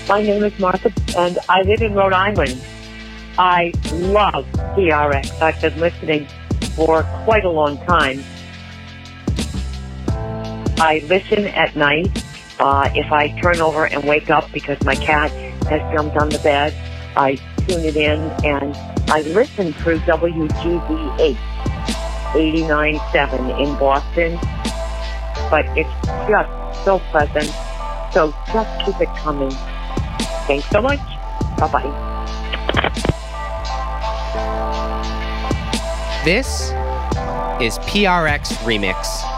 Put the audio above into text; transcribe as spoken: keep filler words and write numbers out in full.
My name is Martha, and I live in Rhode Island. I love P R X. I've been listening for quite a long time. I listen at night. Uh, if I turn over and wake up because my cat has jumped on the bed, I tune it in, and I listen through W G B H eighty-nine point seven in Boston. But it's just so pleasant. So just keep it coming. Thanks so much. Bye-bye. This is P R X Remix.